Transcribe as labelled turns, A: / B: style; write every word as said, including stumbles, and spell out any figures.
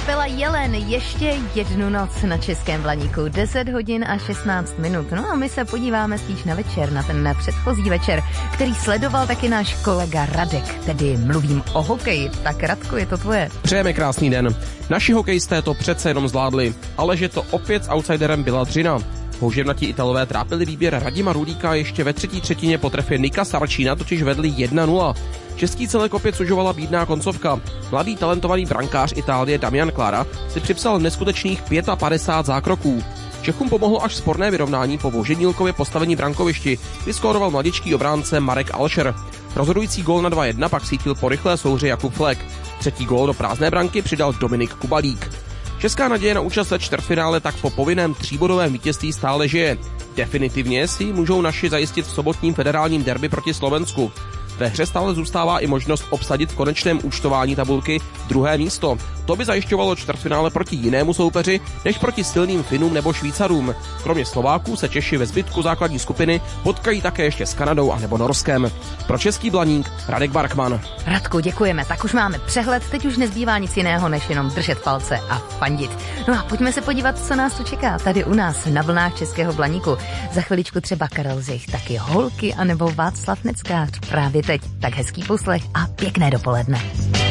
A: Kapela Jelen, ještě jednu noc na Českém Blaníku, deset hodin a šestnáct minut. No a my se podíváme spíš na večer, na ten předchozí večer, který sledoval taky náš kolega Radek, tedy mluvím o hokeji. Tak Radku, je to tvoje.
B: Přejeme krásný den. Naši hokejisté to přece jenom zvládli, ale že to opět s outsiderem byla Dřina. Houževnatí Italové trápili výběr Radima Rudíka ještě ve třetí třetině po trefě Nika Sarčína, totiž vedli jedna nula. Český celek opět sužovala bídná koncovka. Mladý talentovaný brankář Itálie Damian Klára si připsal neskutečných padesát pět zákroků. Čechům pomohlo až sporné vyrovnání po Voženílkově postavení brankovišti, kdy skóroval mladičký obránce Marek Alšer. Rozhodující gól na dva jedna pak sítil po rychlé souhře Jakub Flek. Třetí gól do prázdné branky přidal Dominik Kubalík. Česká naděje na účast ve čtvrtfinále tak po povinném tříbodovém vítězství stále žije. Definitivně si můžou naši zajistit v sobotním federálním derby proti Slovensku. Ve hře stále zůstává i možnost obsadit v konečném účtování tabulky druhé místo. To by zajišťovalo čtvrtfinále proti jinému soupeři než proti silným Finům nebo Švýcarům. Kromě Slováků se Češi ve zbytku základní skupiny potkají také ještě s Kanadou a nebo Norskem. Pro Český Blaník Radek Barkman.
A: Radku, děkujeme, tak už máme přehled, teď už nezbývá nic jiného, než jenom držet palce a fandit. No a pojďme se podívat, co nás tu čeká tady u nás na vlnách Českého Blaníku. Za chviličku třeba Karel Zich, taky Holky anebo Václav Neckář. Právě teď, tak hezký poslech a pěkné dopoledne.